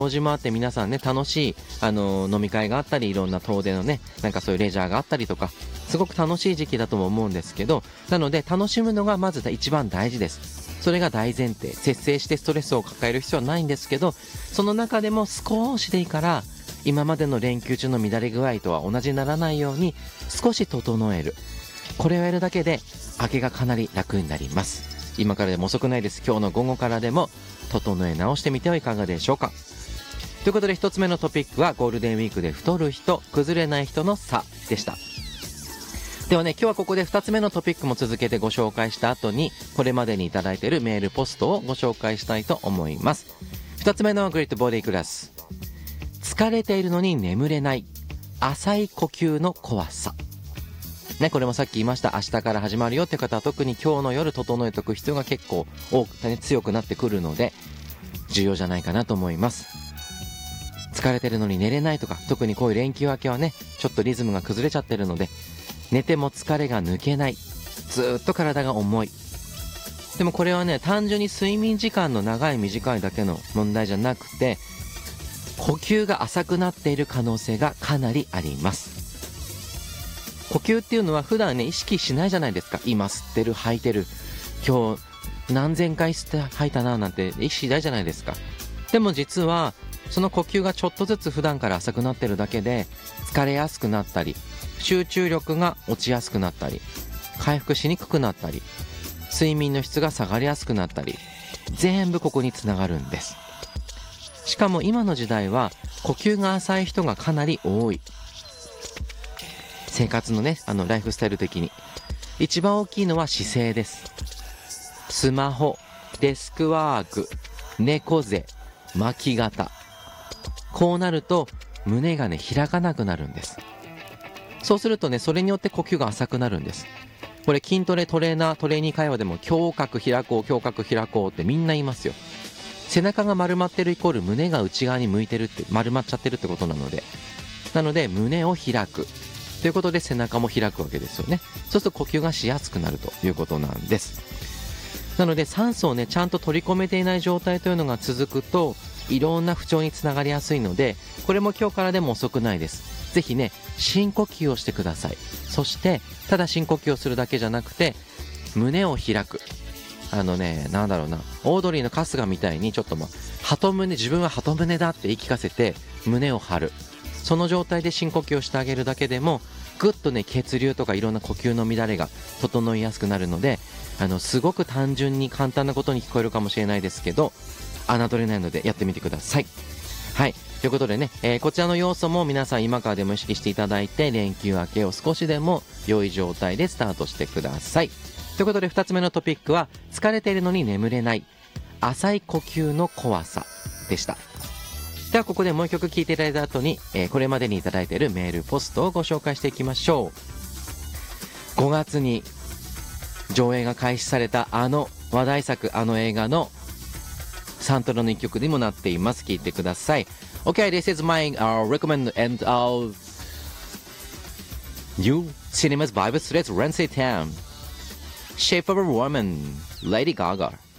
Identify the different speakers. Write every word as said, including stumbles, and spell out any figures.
Speaker 1: 法事もあって皆さんね楽しい、あのー飲み会があったり、いろんな遠出のねなんかそういうレジャーがあったりとか、すごく楽しい時期だとも思うんですけど、なので楽しむのがまず一番大事です。それが大前提。節制してストレスを抱える必要はないんですけど、その中でも少しでいいから今までの連休中の乱れ具合とは同じにならないように少し整える。これをやるだけで明けがかなり楽になります。今からでも遅くないです。今日の午後からでも整え直してみてはいかがでしょうか。ということで一つ目のトピックはゴールデンウィークで太る人崩れない人の差でした。ではね、今日はここでふたつめのトピックも続けてご紹介した後に、これまでにいただいているメールポストをご紹介したいと思います。ふたつめのグリッドボディクラス、疲れているのに眠れない浅い呼吸の怖さね。これもさっき言いました。明日から始まるよって方は特に今日の夜整えておく必要が結構多くて、ね、強くなってくるので重要じゃないかなと思います。疲れてるのに寝れないとか、特にこういう連休明けはねちょっとリズムが崩れちゃってるので、寝ても疲れが抜けない、ずーっと体が重い。でもこれはね単純に睡眠時間の長い短いだけの問題じゃなくて、呼吸が浅くなっている可能性がかなりあります。呼吸っていうのは普段ね意識しないじゃないですか。今吸ってる吐いてる、今日何千回吸って吐いたななんて意識しないじゃないですか。でも実はその呼吸がちょっとずつ普段から浅くなってるだけで疲れやすくなったり、集中力が落ちやすくなったり、回復しにくくなったり、睡眠の質が下がりやすくなったり、全部ここにつながるんです。しかも今の時代は呼吸が浅い人がかなり多い。生活のねあのライフスタイル的に一番大きいのは姿勢です。スマホ、デスクワーク、猫背、巻き肩、こうなると胸がね開かなくなるんです。そうするとねそれによって呼吸が浅くなるんです。これ筋トレトレーナートレーニー会話でも胸郭開こう胸郭開こうってみんな言いますよ。背中が丸まってるイコール胸が内側に向いてるって、丸まっちゃってるってことなので、なので胸を開くということで背中も開くわけですよね。そうすると呼吸がしやすくなるということなんです。なので酸素をねちゃんと取り込めていない状態というのが続くといろんな不調につながりやすいので、これも今日からでも遅くないです。ぜひね深呼吸をしてください。そしてただ深呼吸をするだけじゃなくて胸を開く。あのねなんだろうな、オードリーの春日みたいにちょっともう鳩胸、自分は鳩胸だって言い聞かせて胸を張る。その状態で深呼吸をしてあげるだけでもぐっとね血流とかいろんな呼吸の乱れが整いやすくなるので、あのすごく単純に簡単なことに聞こえるかもしれないですけど侮れないのでやってみてください。はい、ということでね、えー、こちらの要素も皆さん今からでも意識していただいて連休明けを少しでも良い状態でスタートしてください。ということでふたつめのトピックは疲れているのに眠れない浅い呼吸の怖さでした。ではここでもう一曲聴いていただいた後に、えー、これまでにいただいているメールポストをご紹介していきましょう。ごがつに上映が開始されたあの話題作、あの映画のサントラの一曲にもなっています。聴いてください。 OK, this is my、uh, recommend and uh, new cinemas Bible Threads Rancid Town Shape of a Woman, Lady Gaga.